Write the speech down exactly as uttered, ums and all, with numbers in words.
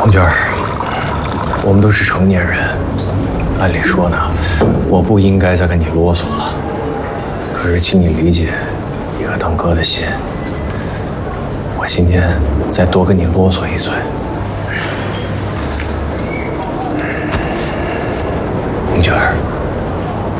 红娟儿，我们都是成年人，按理说呢，我不应该再跟你啰嗦了。可是，请你理解一个当哥的心。我今天再多跟你啰嗦一嘴，